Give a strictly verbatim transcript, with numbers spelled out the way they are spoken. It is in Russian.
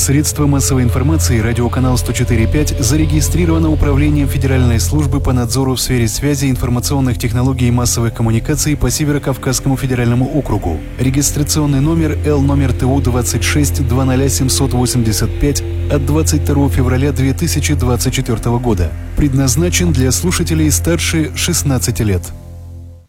Средства массовой информации «Радиоканал сто четыре и пять» зарегистрировано Управлением Федеральной службы по надзору в сфере связи, информационных технологий и массовых коммуникаций по Северо-Кавказскому федеральному округу. Регистрационный номер Л номер Т У двадцать шесть двадцать ноль семьсот восемьдесят пять от двадцать второго февраля две тысячи двадцать четвёртого года. Предназначен для слушателей старше шестнадцати лет.